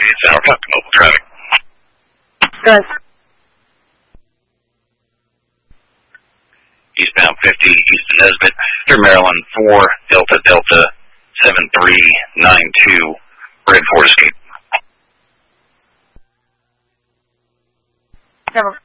Center, talk to mobile traffic. Good. Eastbound 50, east of Nesbitt, through Maryland, 4, Delta, Delta, 7392, red 4 escape. Never.